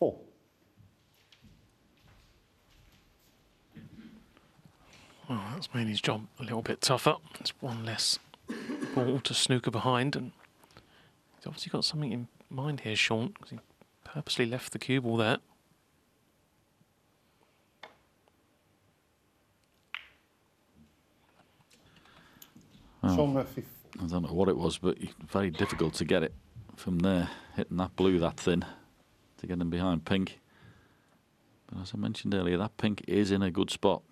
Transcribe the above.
4. Well, that's made his job a little bit tougher. There's one less ball to snooker behind, and he's obviously got something in mind here, Sean, because he purposely left the cue ball there. Oh, Sean Murphy. I don't know what it was, but very difficult to get it from there, hitting that blue that thin to get him behind pink. But as I mentioned earlier, that pink is in a good spot.